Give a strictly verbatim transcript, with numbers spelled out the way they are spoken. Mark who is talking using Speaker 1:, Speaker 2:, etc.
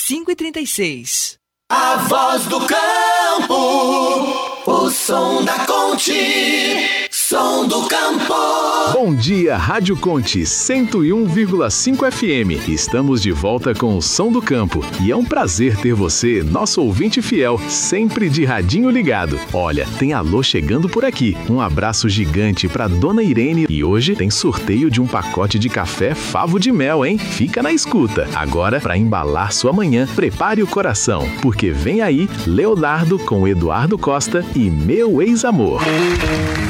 Speaker 1: cinco e trinta e seis.
Speaker 2: A voz do campo, o som da Conte, som do campo.
Speaker 3: Bom dia, Rádio Conte cento e um vírgula cinco F M. Estamos de volta com o Som do Campo e é um prazer ter você, nosso ouvinte fiel, sempre de radinho ligado. Olha, tem alô chegando por aqui. Um abraço gigante pra Dona Irene e hoje tem sorteio de um pacote de café Favo de Mel, hein? Fica na escuta. Agora, pra embalar sua manhã, prepare o coração, porque vem aí Leonardo com Eduardo Costa e Meu Ex-Amor.